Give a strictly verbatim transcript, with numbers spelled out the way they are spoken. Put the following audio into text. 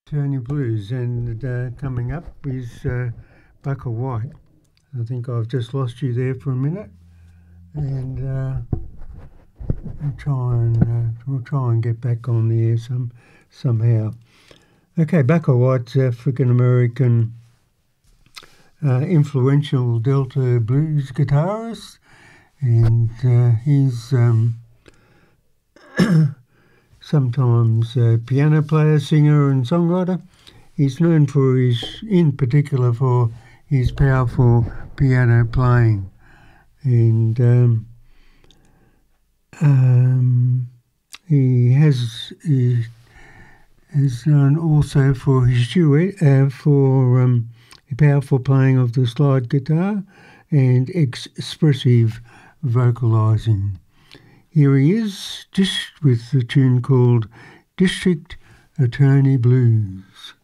Tony Blues, and uh, coming up is uh, Bucka White. I think I've just lost you there for a minute, and uh, we'll try and uh, we'll try and get back on the air some somehow. Okay, Bucka White's African American uh, influential Delta blues guitarist, and uh, he's um, sometimes a piano player, singer and songwriter. He's known for his, in particular, for his powerful piano playing. And um, um, he has he is known also for his duet, uh, for um, the powerful playing of the slide guitar and expressive vocalising. Here he is, just with the tune called District Attorney Blues.